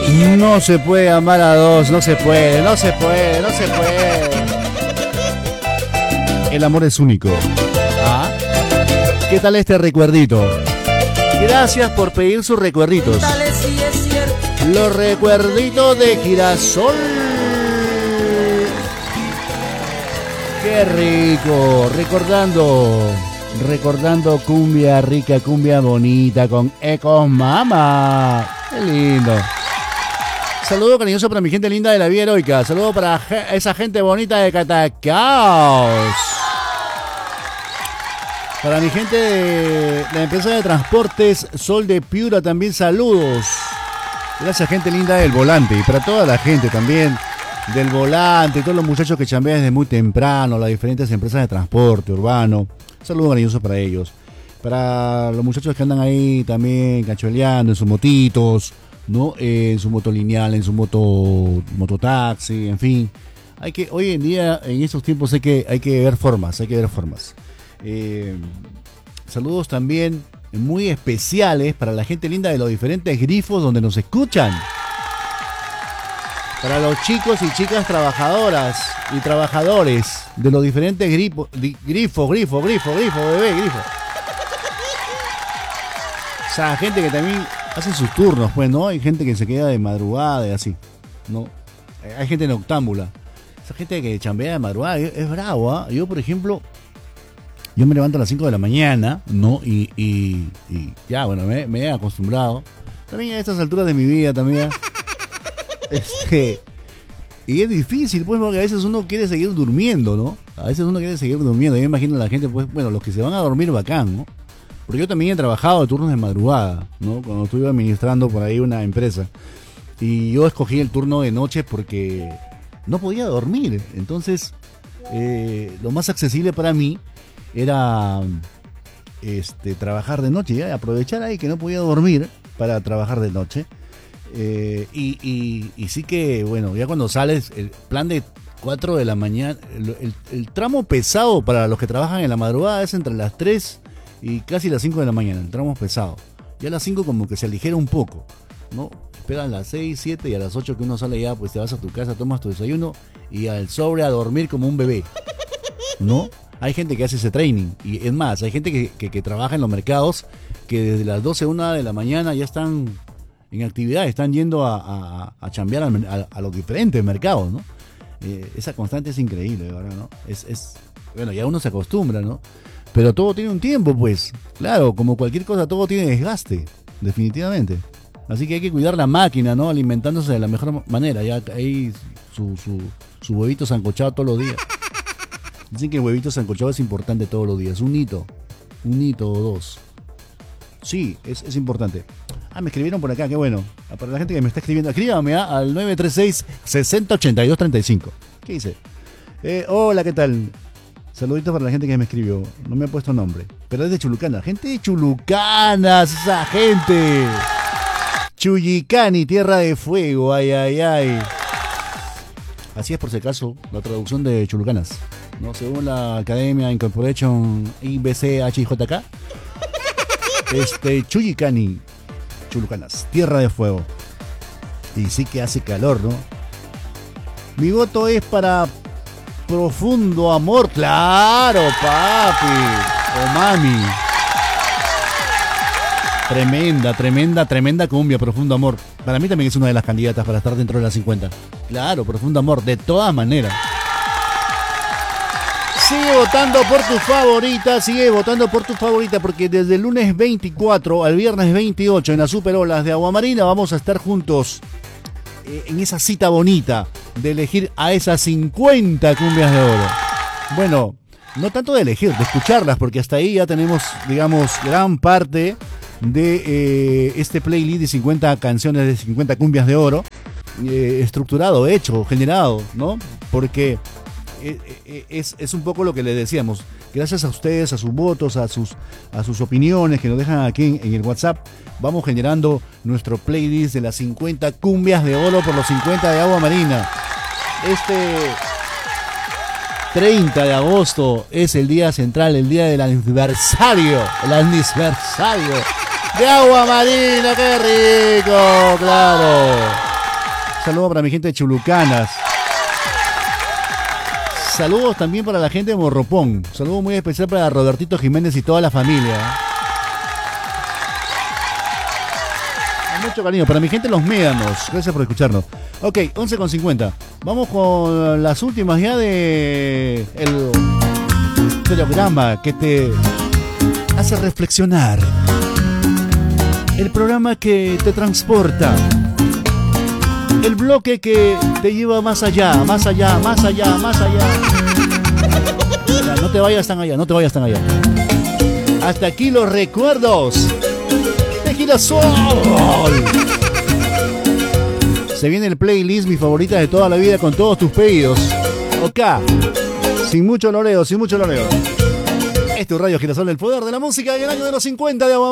No se puede amar a dos, no se puede, no se puede, no se puede. El amor es único. ¿Ah? ¿Qué tal este recuerdito? Gracias por pedir sus recuerditos. Los recuerditos de girasol. Qué rico. Recordando cumbia rica, cumbia bonita con Ecos Mama. Qué lindo. Saludo cariñoso para mi gente linda de la Vía Heroica. Saludo para esa gente bonita de Catacaos. Para mi gente de la empresa de transportes Sol de Piura también saludos. Gracias gente linda del Volante. Y para toda la gente también del Volante, todos los muchachos que chambean desde muy temprano, las diferentes empresas de transporte urbano. Saludos cariñosos para ellos. Para los muchachos que andan ahí también cachueleando en sus motitos, ¿no? En su moto lineal, en su mototaxi, en fin. Hoy en día, en estos tiempos hay que ver formas, saludos también muy especiales para la gente linda de los diferentes grifos donde nos escuchan. Para los chicos y chicas trabajadoras y trabajadores de los diferentes grifos, bebé, grifo. O sea, gente que también hace sus turnos, pues, ¿no? Hay gente que se queda de madrugada y así, ¿no? Hay gente noctámbula. Esa gente que chambea de madrugada es bravo, ¿eh? Yo, por ejemplo, yo me levanto a las 5 de la mañana, ¿no? Y ya, bueno, me he acostumbrado. También a estas alturas de mi vida, también. Y es difícil, pues, porque a veces uno quiere seguir durmiendo, ¿no? Yo me imagino a la gente, pues, bueno, los que se van a dormir bacán, ¿no? Porque yo también he trabajado de turnos de madrugada, ¿no? Cuando estuve administrando por ahí una empresa. Y yo escogí el turno de noche porque no podía dormir. Entonces, lo más accesible para mí era trabajar de noche, ¿ya? Aprovechar ahí que no podía dormir para trabajar de noche. Y sí que, bueno, ya cuando sales, el plan de 4 de la mañana, el tramo pesado para los que trabajan en la madrugada es entre las 3 y casi las 5 de la mañana, el tramo pesado. Ya a las 5 como que se aligera un poco, ¿no? Esperan las 6, 7 y a las 8 que uno sale ya, pues te vas a tu casa, tomas tu desayuno y al sobre a dormir como un bebé, ¿no? Hay gente que hace ese training y es más, hay gente que trabaja en los mercados que desde las 12, 1 de la mañana ya están en actividad, están yendo a chambear a los diferentes mercados, ¿no? Esa constante es increíble, ¿verdad? ¿No? Bueno, ya uno se acostumbra, ¿no? Pero todo tiene un tiempo, pues. Claro, como cualquier cosa, todo tiene desgaste, definitivamente. Así que hay que cuidar la máquina, ¿no? Alimentándose de la mejor manera. Ya ahí su huevito sancochado todos los días. Dicen que el huevito sancochado es importante todos los días. Un hito o dos. Sí, es importante. Me escribieron por acá, qué bueno. Para la gente que me está escribiendo, escríbame al 936-6082-35. ¿Qué dice? Hola, ¿qué tal? Saluditos para la gente que me escribió. No me ha puesto nombre, pero es de Chulucana. Gente de Chulucanas, esa gente. Chullicani, tierra de fuego, ay. Así es, por si acaso, la traducción de Chulucanas, ¿no? Según la Academia Incorporation IBCHIJK. Chullicani, Chulucanas, tierra de fuego. Y sí que hace calor, ¿no? Mi voto es para Profundo Amor. Claro, papi o mami. Tremenda cumbia, Profundo Amor. Para mí también es una de las candidatas para estar dentro de las 50. Claro, Profundo Amor, de todas maneras. Sigue votando por tu favorita, porque desde el lunes 24 al viernes 28 en las Super Olas de Aguamarina vamos a estar juntos en esa cita bonita de elegir a esas 50 cumbias de oro. Bueno, no tanto de elegir, de escucharlas, porque hasta ahí ya tenemos, digamos, gran parte de este playlist de 50 canciones de 50 cumbias de oro, estructurado, hecho, generado, ¿no? Porque es un poco lo que les decíamos. Gracias a ustedes, a sus votos, a sus opiniones que nos dejan aquí en el WhatsApp, vamos generando nuestro playlist de las 50 cumbias de oro por los 50 de Aguamarina. 30 de agosto es el día central, el día del aniversario de Aguamarina. ¡Qué rico! Claro. Saludos para mi gente de Chulucanas. Saludos también para la gente de Morropón. Saludos muy especial para Robertito Jiménez y toda la familia. Mucho cariño. Para mi gente Los Médanos. Gracias por escucharnos. Ok, 11:50. Vamos con las últimas ya de el programa que te hace reflexionar. El programa que te transporta. El bloque que te lleva más allá, más allá, más allá, más allá. Ya, no te vayas tan allá, no te vayas tan allá. Hasta aquí los recuerdos de Girasol. Se viene el playlist, mis favoritas de toda la vida, con todos tus pedidos. Ok, sin mucho loreo, sin mucho loreo. Es tu Radio Girasol, el poder de la música del año de los 50 de Agua.